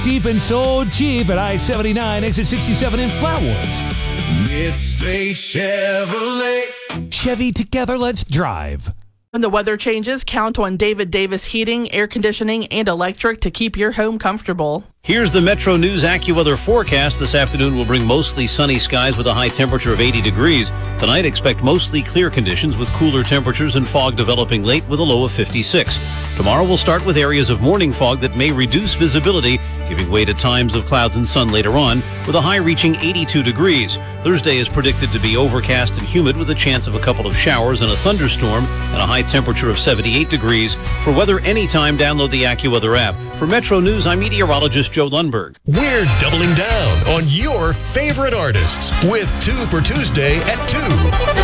deep and so cheap at I-79, exit 67 in Flatwoods. Midstay Chevrolet. Chevy, together, let's drive. When the weather changes, count on David Davis Heating, Air Conditioning, and Electric to keep your home comfortable. Here's the Metro News AccuWeather forecast. This afternoon will bring mostly sunny skies with a high temperature of 80 degrees. Tonight, expect mostly clear conditions with cooler temperatures and fog developing late with a low of 56. Tomorrow, we'll start with areas of morning fog that may reduce visibility, giving way to times of clouds and sun later on, with a high reaching 82 degrees. Thursday is predicted to be overcast and humid with a chance of a couple of showers and a thunderstorm and a high temperature of 78 degrees. For weather anytime, download the AccuWeather app. For Metro News, I'm meteorologist Joe Lundberg. We're doubling down on your favorite artists with 2 for Tuesday at 2.